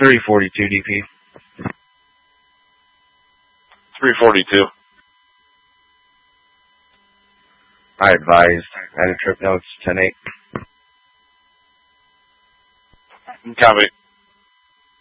342 DP. 342. I advised. Added trip notes 10-8. Copy.